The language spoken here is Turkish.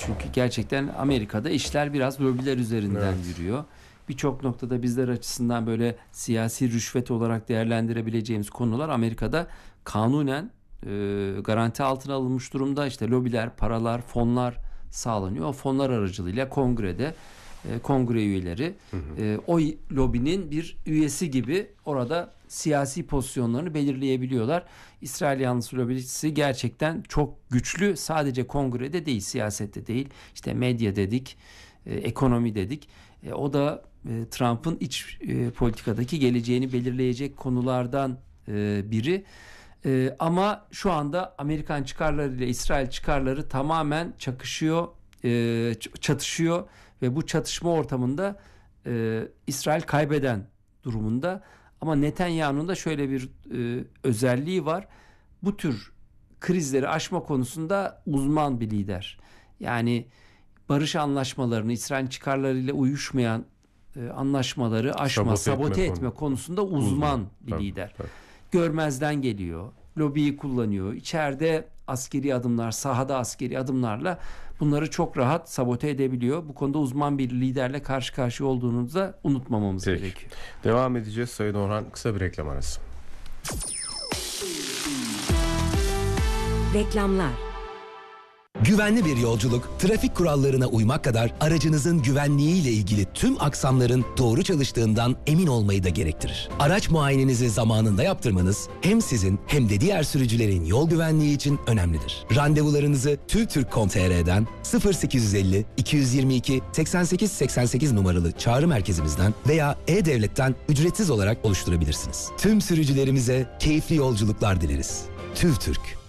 Çünkü gerçekten Amerika'da işler biraz lobiler üzerinden yürüyor. Birçok noktada bizler açısından böyle siyasi rüşvet olarak değerlendirebileceğimiz konular Amerika'da kanunen garanti altına alınmış durumda. İşte lobiler, paralar, fonlar sağlanıyor. O fonlar aracılığıyla kongrede kongre üyeleri o lobinin bir üyesi gibi orada siyasi pozisyonlarını belirleyebiliyorlar. İsrail yanlısı lobisi gerçekten çok güçlü. Sadece kongrede değil, siyasette değil. İşte medya dedik, ekonomi dedik. O da Trump'ın iç politikadaki geleceğini belirleyecek konulardan biri. Ama şu anda Amerikan çıkarları ile İsrail çıkarları tamamen çatışıyor ve bu çatışma ortamında İsrail kaybeden durumunda. Ama Netanyahu'nun da şöyle bir özelliği var. Bu tür krizleri aşma konusunda uzman bir lider. Yani barış anlaşmalarını, İsrail çıkarlarıyla uyuşmayan anlaşmaları aşma, sabote etme konusunda uzman bir lider. Tabii. Görmezden geliyor, lobiyi kullanıyor. İçeride askeri adımlar, sahada askeri adımlarla bunları çok rahat sabote edebiliyor. Bu konuda uzman bir liderle karşı karşıya olduğunuzu da unutmamamız gerekiyor. Devam edeceğiz Sayın Orhan. Kısa bir reklam arası. Reklamlar. Güvenli bir yolculuk, trafik kurallarına uymak kadar aracınızın güvenliğiyle ilgili tüm aksamların doğru çalıştığından emin olmayı da gerektirir. Araç muayenenizi zamanında yaptırmanız hem sizin hem de diğer sürücülerin yol güvenliği için önemlidir. Randevularınızı tuvtürk.com.tr'den 0850 222 88 88 numaralı çağrı merkezimizden veya E-Devlet'ten ücretsiz olarak oluşturabilirsiniz. Tüm sürücülerimize keyifli yolculuklar dileriz. TÜVTÜRK.